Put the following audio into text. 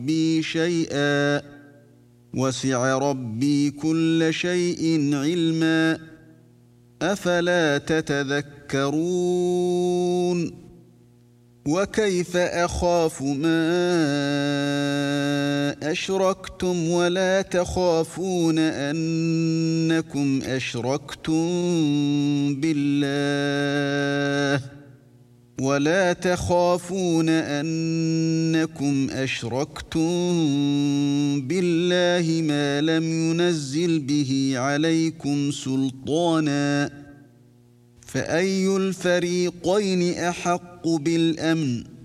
ربي شيئا وسع ربي كل شيء علما أفلا تتذكرون وكيف أخاف ما أشركتم ولا تخافون أنكم أشركتم بالله ما لم ينزل به عليكم سلطانا فأي الفريقين أحق بالأمن